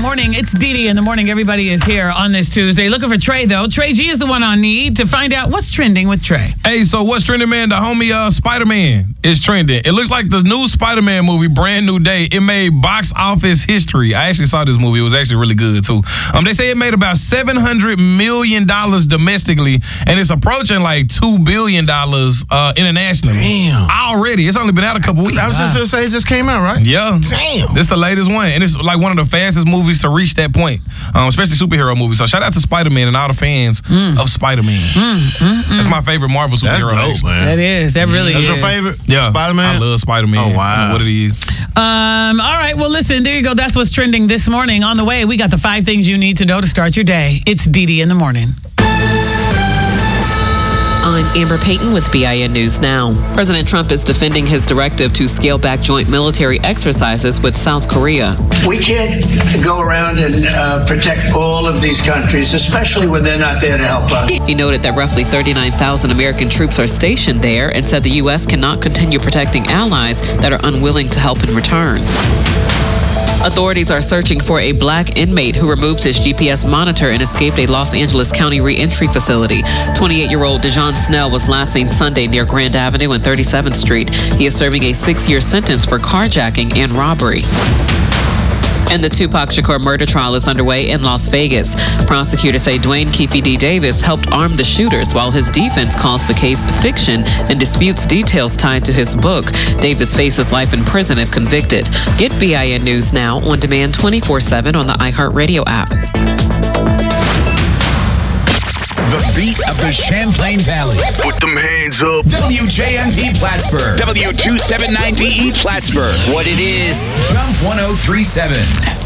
morning. It's Dee in the morning. Everybody is here on this Tuesday. Looking for Trey, though. Trey G is the one on need to find out what's trending with Trey. Hey, so what's trending, man? The homie Spider-Man is trending. It looks like the new Spider-Man movie, Brand New Day, it made box office history. I actually saw this movie. It was actually really good, too. They say it made about $700 million domestically, and it's approaching like $2 billion internationally. Damn. Already. It's only been out a couple weeks. I was just going to say it just came out, right? Yeah. Damn. This the latest one, and it's like one of the fastest movies to reach that point, especially superhero movies. So shout out to Spider-Man and all the fans of Spider-Man. That's my favorite Marvel superhero. That's dope, man. That is. That really is. That's your favorite? Yeah. Spider-Man? I love Spider-Man. Oh, wow. I don't know what it is. All right. Well, listen, there you go. That's what's trending this morning. On the way, we got the 5 things you need to know to start your day. It's Dee in the morning. I'm Amber Payton with BIN News Now. President Trump is defending his directive to scale back joint military exercises with South Korea. We can't go around and protect all of these countries, especially when they're not there to help us. He noted that roughly 39,000 American troops are stationed there and said the U.S. cannot continue protecting allies that are unwilling to help in return. Authorities are searching for a black inmate who removed his GPS monitor and escaped a Los Angeles County reentry facility. 28-year-old Dejon Snell was last seen Sunday near Grand Avenue and 37th Street. He is serving a 6-year sentence for carjacking and robbery. And the Tupac Shakur murder trial is underway in Las Vegas. Prosecutors say Dwayne Keefe D. Davis helped arm the shooters, while his defense calls the case fiction and disputes details tied to his book. Davis faces life in prison if convicted. Get BIN News Now on demand 24/7 on the iHeartRadio app. The beat of the Champlain Valley. Put them hands up. WJMP Plattsburgh. W279DE Plattsburgh. What it is. Jump 1037.